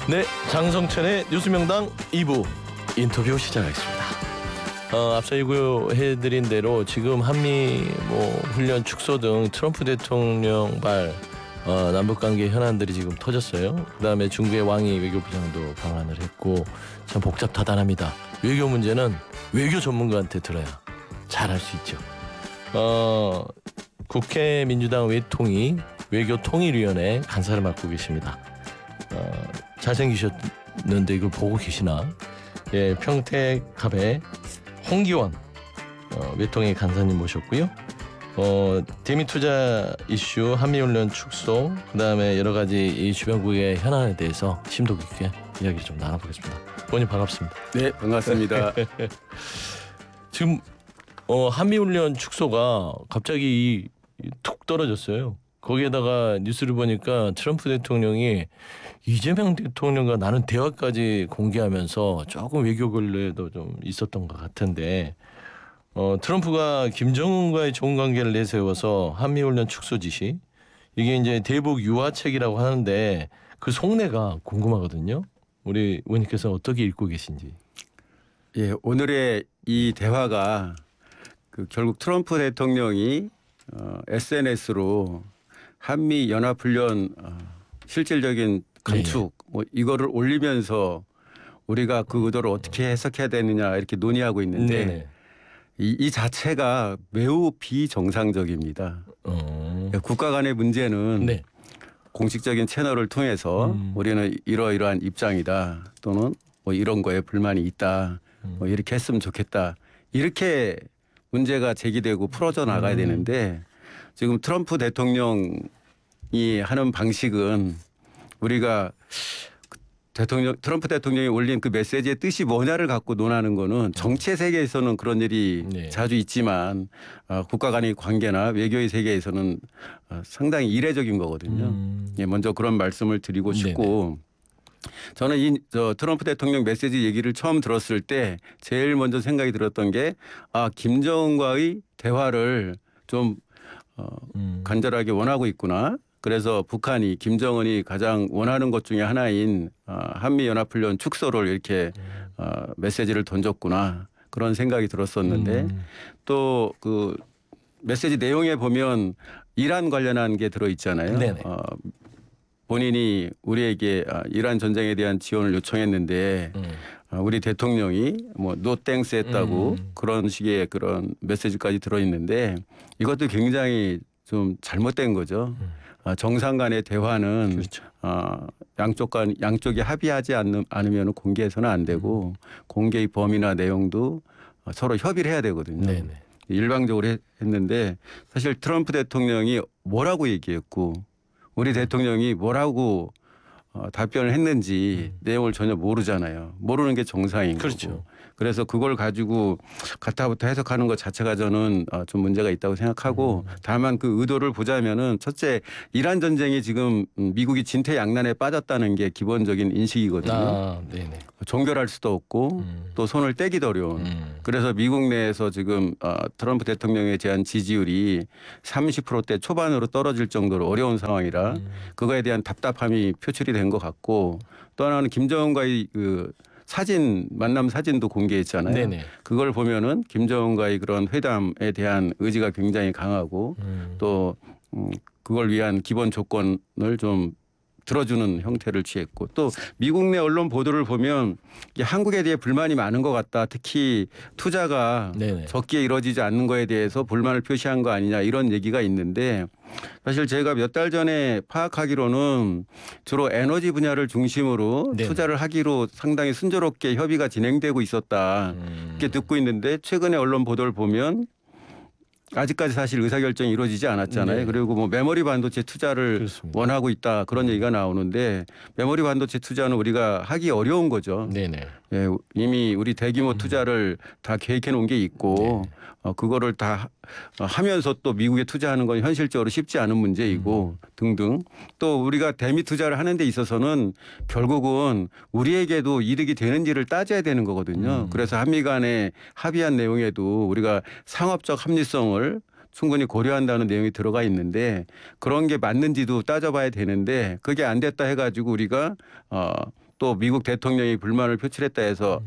네, 장성철의 뉴스명당 2부 인터뷰 시작하겠습니다. 앞서 예고해드린 대로 지금 한미 훈련 축소 등 트럼프 대통령발 남북관계 현안들이 지금 터졌어요. 그다음에 중국의 왕이 외교부장도 방한을 했고 참 복잡다단합니다. 외교 문제는 외교 전문가한테 들어야 잘할 수 있죠. 국회 민주당 외통위 외교통일위원회 간사를 맡고 계십니다. 잘생기셨는데 이걸 보고 계시나? 예, 평택갑의 홍기원 외통위 간사님 모셨고요. 대미투자 이슈, 한미훈련 축소, 그다음에 여러 가지 이 주변국의 현안에 대해서 심도 깊게 이야기 좀 나눠보겠습니다. 의원님 반갑습니다. 네, 반갑습니다. 지금 한미훈련 축소가 갑자기 툭 떨어졌어요. 거기에다가 뉴스를 보니까 트럼프 대통령이 이재명 대통령과 나눈 대화까지 공개하면서 조금 외교 걸레도 좀 있었던 것 같은데 트럼프가 김정은과의 좋은 관계를 내세워서 한미훈련 축소 지시, 이게 이제 대북 유화책이라고 하는데 그 속내가 궁금하거든요. 우리 의원님께서 어떻게 읽고 계신지. 예, 오늘의 이 대화가 결국 트럼프 대통령이 SNS로 한미 연합훈련 실질적인 감축 이거를 올리면서 우리가 그 의도를 어떻게 해석해야 되느냐 이렇게 논의하고 있는데 이 자체가 매우 비정상적입니다. 국가 간의 문제는 공식적인 채널을 통해서 우리는 이러이러한 입장이다, 또는 이런 거에 불만이 있다, 이렇게 했으면 좋겠다, 이렇게 문제가 제기되고 풀어져 나가야 되는데 지금 트럼프 대통령이 하는 방식은 우리가 트럼프 대통령이 올린 그 메시지의 뜻이 뭐냐를 갖고 논하는 거는 정치의 세계에서는 그런 일이 자주 있지만 국가 간의 관계나 외교의 세계에서는 상당히 이례적인 거거든요. 예, 먼저 그런 말씀을 드리고 싶고, 저는 트럼프 대통령 메시지 얘기를 처음 들었을 때 제일 먼저 생각이 들었던 게 김정은과의 대화를 좀 간절하게 원하고 있구나. 그래서 북한이, 김정은이 가장 원하는 것 중에 하나인 한미연합훈련 축소를 이렇게 메시지를 던졌구나, 그런 생각이 들었었는데 또 그 메시지 내용에 보면 이란 관련한 게 들어있잖아요. 본인이 우리에게 이란 전쟁에 대한 지원을 요청했는데 우리 대통령이 노 땡스 했다고 그런 식의 그런 메시지까지 들어있는데 이것도 굉장히 좀 잘못된 거죠. 정상 간의 대화는 양쪽이 합의하지 않으면 공개해서는 안 되고 공개의 범위나 내용도 서로 협의를 해야 되거든요. 일방적으로 했는데 사실 트럼프 대통령이 뭐라고 얘기했고 우리 대통령이 뭐라고 답변을 했는지 내용을 전혀 모르잖아요. 모르는 게 정상인 거고. 그래서 그걸 가지고 가타부터 해석하는 것 자체가 저는 좀 문제가 있다고 생각하고, 다만 그 의도를 보자면은 첫째, 이란 전쟁이 지금 미국이 진퇴양난에 빠졌다는 게 기본적인 인식이거든요. 종결할 수도 없고 또 손을 떼기도 어려운. 그래서 미국 내에서 지금 트럼프 대통령에 대한 지지율이 30%대 초반으로 떨어질 정도로 어려운 상황이라 그거에 대한 답답함이 표출이 된 것 같고, 또 하나는 김정은과의 만남 사진도 공개했잖아요. 그걸 보면은 김정은과의 그런 회담에 대한 의지가 굉장히 강하고 또 그걸 위한 기본 조건을 좀 들어주는 형태를 취했고, 또 미국 내 언론 보도를 보면 한국에 대해 불만이 많은 것 같다. 특히 투자가 적기에 이루어지지 않는 거에 대해서 불만을 표시한 거 아니냐, 이런 얘기가 있는데, 사실 제가 몇 달 전에 파악하기로는 주로 에너지 분야를 중심으로 투자를 하기로 상당히 순조롭게 협의가 진행되고 있었다, 이렇게 듣고 있는데, 최근에 언론 보도를 보면 아직까지 사실 의사결정이 이루어지지 않았잖아요. 그리고 메모리 반도체 투자를 원하고 있다, 그런 얘기가 나오는데, 메모리 반도체 투자는 우리가 하기 어려운 거죠. 예, 이미 우리 대규모 투자를 다 계획해 놓은 게 있고 그거를 다 하면서 또 미국에 투자하는 건 현실적으로 쉽지 않은 문제이고 등등. 또 우리가 대미 투자를 하는 데 있어서는 결국은 우리에게도 이득이 되는지를 따져야 되는 거거든요. 그래서 한미 간에 합의한 내용에도 우리가 상업적 합리성을 충분히 고려한다는 내용이 들어가 있는데, 그런 게 맞는지도 따져봐야 되는데, 그게 안 됐다 해가지고 우리가 또 미국 대통령이 불만을 표출했다 해서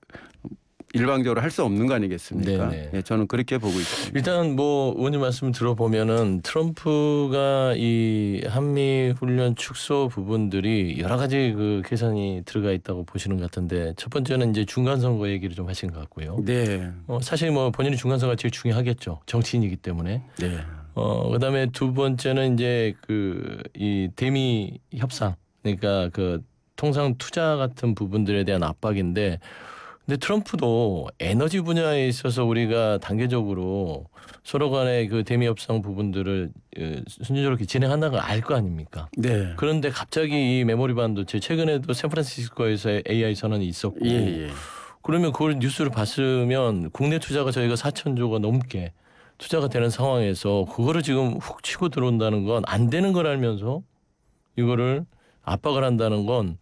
일방적으로 할 수 없는 거 아니겠습니까? 네, 저는 그렇게 보고 있습니다. 일단 뭐 의원님 말씀 들어보면은 트럼프가 이 한미 훈련 축소 부분들이 여러 가지 그 계산이 들어가 있다고 보시는 것 같은데 첫 번째는 이제 중간 선거 얘기를 좀 하신 것 같고요. 네. 사실 뭐 본인이 중간 선거가 제일 중요하겠죠. 정치인이기 때문에. 네. 그다음에 두 번째는 이제 그 이 대미 협상, 그러니까 그 통상 투자 같은 부분들에 대한 압박인데. 근데 트럼프도 에너지 분야에 있어서 우리가 단계적으로 서로 간의 그 대미 협상 부분들을 순조롭게 진행한다는 걸 알 거 아닙니까? 네. 그런데 갑자기 이 메모리 반도체 최근에도 샌프란시스코에서 AI 선언이 있었고 예. 그러면 그걸 뉴스를 봤으면 국내 투자가 저희가 4천조가 넘게 투자가 되는 상황에서 그거를 지금 훅 치고 들어온다는 건 안 되는 걸 알면서 이거를 압박을 한다는 건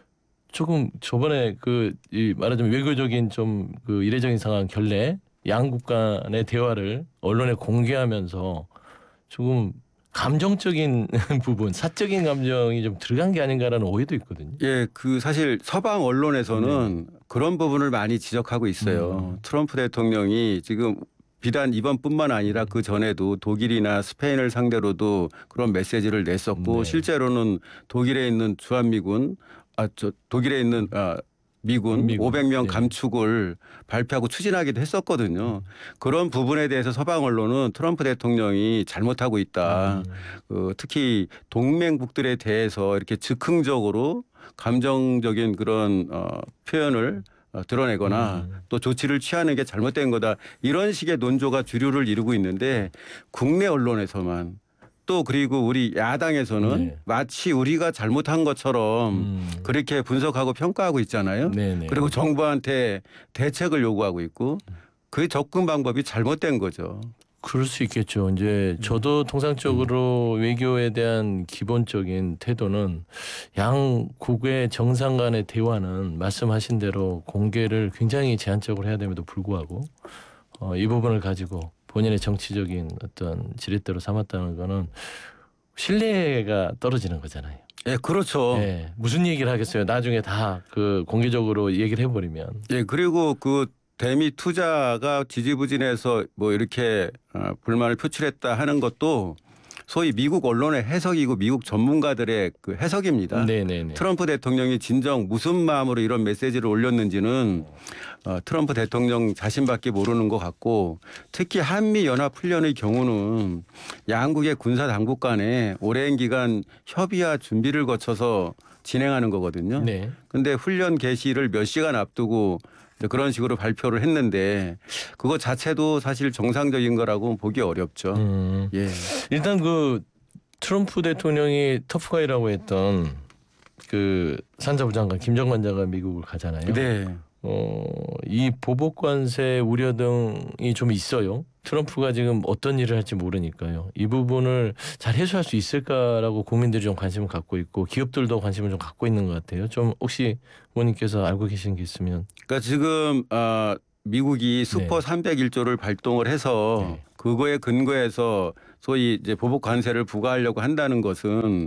조금 저번에 이 말하자면 외교적인 좀 그 이례적인 상황 결례 양국 간의 대화를 언론에 공개하면서 조금 감정적인 부분, 사적인 감정이 좀 들어간 게 아닌가라는 오해도 있거든요. 예, 그 사실 서방 언론에서는 그런 부분을 많이 지적하고 있어요. 트럼프 대통령이 지금 비단 이번뿐만 아니라 그 전에도 독일이나 스페인을 상대로도 그런 메시지를 냈었고 실제로는 독일에 있는 주한미군 독일에 있는 미군 500명 감축을 발표하고 추진하기도 했었거든요. 그런 부분에 대해서 서방 언론은 트럼프 대통령이 잘못하고 있다. 특히 동맹국들에 대해서 이렇게 즉흥적으로 감정적인 그런 표현을 드러내거나 또 조치를 취하는 게 잘못된 거다. 이런 식의 논조가 주류를 이루고 있는데 국내 언론에서만 또 그리고 우리 야당에서는 마치 우리가 잘못한 것처럼 그렇게 분석하고 평가하고 있잖아요. 그리고 정부한테 대책을 요구하고 있고 그 접근 방법이 잘못된 거죠. 그럴 수 있겠죠. 이제 저도 통상적으로 외교에 대한 기본적인 태도는 양국의 정상 간의 대화는 말씀하신 대로 공개를 굉장히 제한적으로 해야 됨에도 불구하고 이 부분을 가지고 본인의 정치적인 어떤 지렛대로 삼았다는 거는 신뢰가 떨어지는 거잖아요. 예, 그렇죠. 예, 무슨 얘기를 하겠어요. 나중에 다 그 공개적으로 얘기를 해버리면. 예, 그리고 그 대미 투자가 지지부진해서 뭐 이렇게 불만을 표출했다 하는 것도 소위 미국 언론의 해석이고 미국 전문가들의 그 해석입니다. 트럼프 대통령이 진정 무슨 마음으로 이런 메시지를 올렸는지는 트럼프 대통령 자신밖에 모르는 것 같고 특히 한미연합훈련의 경우는 양국의 군사 당국 간에 오랜 기간 협의와 준비를 거쳐서 진행하는 거거든요. 그런데 훈련 개시를 몇 시간 앞두고 그런 식으로 발표를 했는데 그거 자체도 사실 정상적인 거라고 보기 어렵죠. 예. 일단 그 트럼프 대통령이 터프가이라고 했던 그 산자부 장관 김정관 장관 미국을 가잖아요. 네. 이 보복 관세 우려 등이 좀 있어요. 트럼프가 지금 어떤 일을 할지 모르니까요. 이 부분을 잘 해소할 수 있을까라고 국민들이 좀 관심을 갖고 있고 기업들도 관심을 좀 갖고 있는 것 같아요. 좀 혹시 의원님께서 알고 계신 게 있으면. 그러니까 지금 미국이 슈퍼 301조를 발동을 해서 그거에 근거해서 소위 이제 보복 관세를 부과하려고 한다는 것은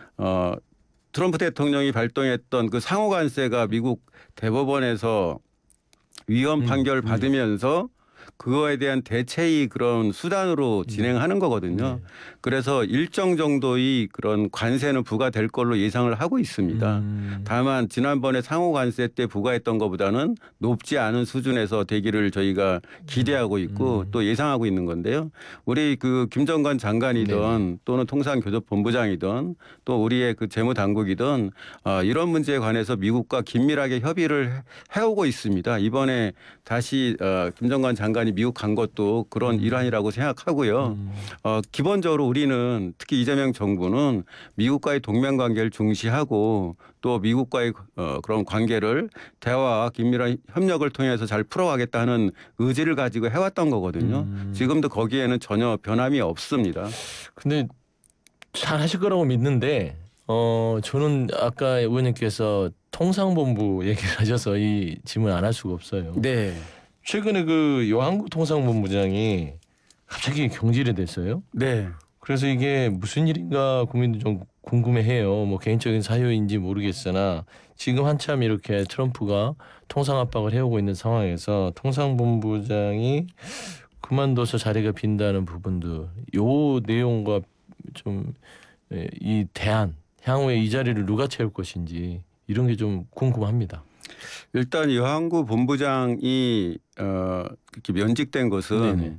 트럼프 대통령이 발동했던 그 상호 관세가 미국 대법원에서 위헌 판결을 받으면서 그거에 대한 대체의 그런 수단으로 진행하는 거거든요. 그래서 일정 정도의 그런 관세는 부과될 걸로 예상을 하고 있습니다. 다만 지난번에 상호 관세 때 부과했던 것보다는 높지 않은 수준에서 되기를 저희가 기대하고 있고 또 예상하고 있는 건데요. 우리 그 김정관 장관이든 또는 통상교섭본부장이든 또 우리의 그 재무당국이든 이런 문제에 관해서 미국과 긴밀하게 협의를 해오고 있습니다. 이번에 다시 김정관 장관이 미국 간 것도 그런 일환이라고 생각하고요. 기본적으로 우리는 특히 이재명 정부는 미국과의 동맹 관계를 중시하고 또 미국과의 그런 관계를 대화와 긴밀한 협력을 통해서 잘 풀어가겠다 하는 의지를 가지고 해왔던 거거든요. 지금도 거기에는 전혀 변함이 없습니다. 근데 잘 하실 거라고 믿는데 저는 아까 의원님께서 통상본부 얘기를 하셔서 이 질문 안 할 수가 없어요. 네. 최근에 그 여한국 통상본부장이 갑자기 경질이 됐어요. 네. 그래서 이게 무슨 일인가 국민들 좀 궁금해해요. 뭐 개인적인 사유인지 모르겠으나 지금 한참 이렇게 트럼프가 통상 압박을 해오고 있는 상황에서 통상본부장이 그만둬서 자리가 빈다는 부분도 요 내용과 좀 이 대안 향후에 이 자리를 누가 채울 것인지 이런 게 좀 궁금합니다. 일단 여한구 본부장이 이렇게 면직된 것은 네네.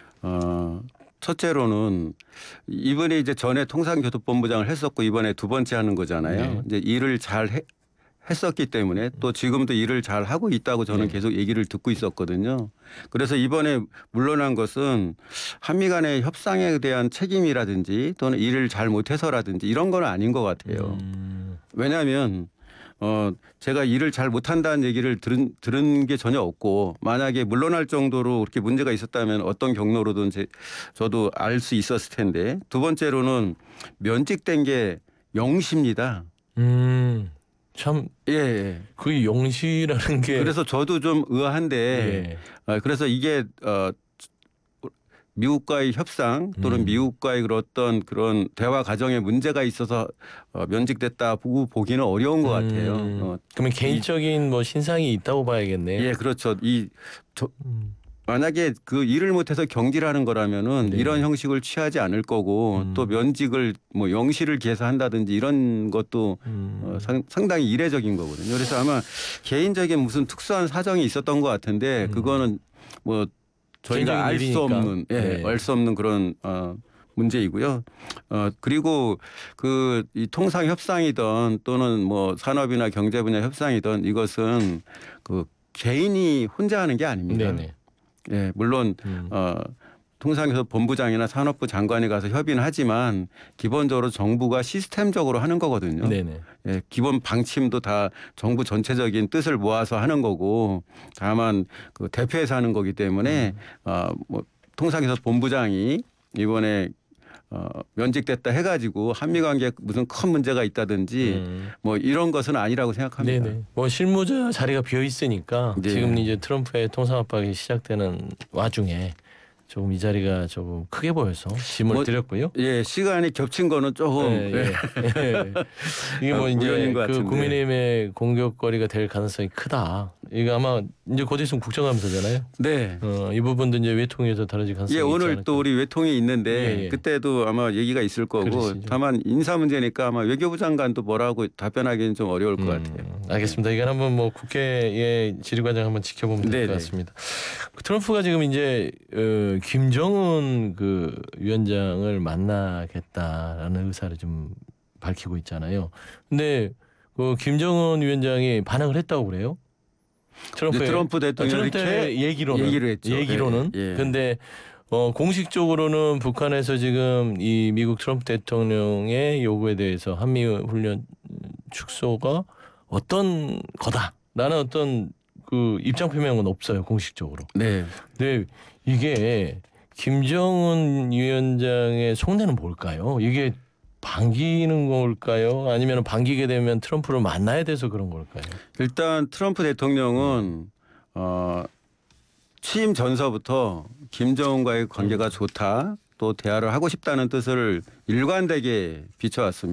첫째로는 이번에 이제 전에 통상교섭본부장을 했었고 이번에 두 번째 하는 거잖아요. 네. 이제 일을 잘 했었기 때문에 또 지금도 일을 잘 하고 있다고 저는 네. 계속 얘기를 듣고 있었거든요. 그래서 이번에 물러난 것은 한미 간의 협상에 대한 책임이라든지 또는 일을 잘 못해서라든지 이런 건 아닌 것 같아요. 왜냐하면 제가 일을 잘 못한다는 얘기를 들은 게 전혀 없고 만약에 물러날 정도로 그렇게 문제가 있었다면 어떤 경로로든 저도 알 수 있었을 텐데 두 번째로는 면직된 게 영시입니다. 참, 예. 그 영시라는 게. 그래서 저도 좀 의아한데 그래서 이게 미국과의 협상 또는 미국과의 그런 대화 과정에 문제가 있어서 면직됐다 보기는 어려운 것 같아요. 그러면 개인적인 뭐 신상이 있다고 봐야겠네요. 예, 그렇죠. 만약에 그 일을 못해서 경질하는 거라면은 네. 이런 형식을 취하지 않을 거고 또 면직을 뭐 영시를 기해서 한다든지 이런 것도 상당히 이례적인 거거든요. 그래서 아마 개인적인 무슨 특수한 사정이 있었던 것 같은데 그거는 뭐 저희가 알 수 없는 알 수 없는 그런 문제이고요. 그리고 이 통상 협상이든 또는 뭐 산업이나 경제 분야 협상이든 이것은 그 개인이 혼자 하는 게 아닙니다. 네네. 예, 물론 통상교섭 본부장이나 산업부 장관이 가서 협의는 하지만 기본적으로 정부가 시스템적으로 하는 거거든요. 네네. 예, 기본 방침도 다 정부 전체적인 뜻을 모아서 하는 거고 다만 그 대표에서 하는 거기 때문에 뭐 통상교섭 본부장이 이번에 면직됐다 해가지고 한미 관계에 무슨 큰 문제가 있다든지 뭐 이런 것은 아니라고 생각합니다. 네네. 뭐 실무자 자리가 비어 있으니까 네. 지금 이제 트럼프의 통상 압박이 시작되는 와중에 조금 이 자리가 조금 크게 보여서 질문을 드렸고요. 예, 시간이 겹친 거는 조금 이게 뭐 이제 우연인 것 그 같은데. 국민의힘의 공격거리가 될 가능성이 크다. 이거 아마 이제 곧 있으면 국정감사잖아요. 네. 이 부분도 이제 외통위에서 다뤄질 가능성이 예, 있지 오늘 않을까. 또 우리 외통이 있는데 그때도 아마 얘기가 있을 거고 그러시죠. 다만 인사 문제니까 아마 외교부 장관도 뭐라고 답변하기는 좀 어려울 것 같아요. 알겠습니다. 이건 한번 뭐 국회의 질의 과정 한번 지켜보면 될 것 같습니다. 트럼프가 지금 이제 김정은 그 위원장을 만나겠다라는 의사를 좀 밝히고 있잖아요. 근데 그 김정은 위원장이 반응을 했다고 그래요? 트럼프 대통령이 이렇게 얘기를 했죠. 얘기로는. 근데 공식적으로는 북한에서 지금 이 미국 트럼프 대통령의 요구에 대해서 한미 훈련 축소가 어떤 거다라는 어떤 그 입장 표명은 없어요, 공식적으로. 네. 근데 이게 김정은 위원장의 속내는 뭘까요? 이게 반기는 걸까요? 아니면 반기게 되면 트럼프를 만나야 돼서 그런 걸까요? 일단 트럼프 대통령은 취임 전서부터 김정은과의 관계가 좋다 또 대화를 하고 싶다는 뜻을 일관되게 비춰왔습니다.